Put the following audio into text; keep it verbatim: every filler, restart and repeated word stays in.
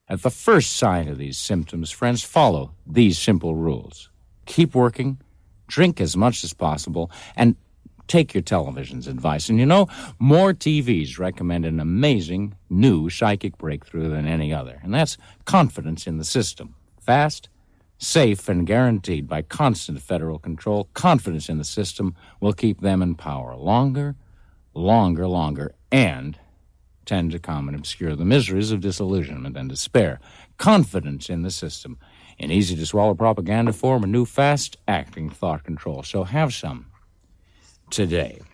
At the first sign of these symptoms, friends, follow these simple rules. Keep working, drink as much as possible, and take your television's advice. And you know, more T Vs recommend an amazing new psychic breakthrough than any other, and that's confidence in the system. Fast, safe, and guaranteed by constant federal control, confidence in the system will keep them in power longer, longer, longer, and tend to calm and obscure the miseries of disillusionment and despair. Confidence in the system. In easy-to-swallow propaganda form, a new fast-acting thought control. So have some today.